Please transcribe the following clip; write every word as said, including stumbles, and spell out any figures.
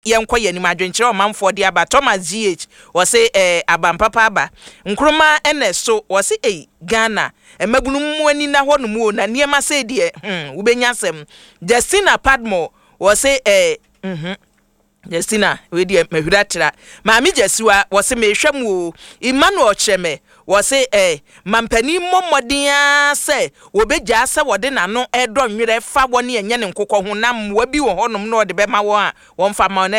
yenko yenim adwenkyere omanfo de aba Thomas G H wo se eh abampapa aba nkroma ene so wo se eh Ghana emabunu mu ani na ho no mu na niema se de hm wo benya asem Justina Padmore wo se eh mhm Justina we de mahura tira maami Jesiwa wo se mehwam o Emmanuel Cheme wo se eh mampani momodia se wo begya se wo de nano edo nwere fa wo ne enye ne nkokọ ho nam wa bi wo honom no de be ma wo a wo mfa ma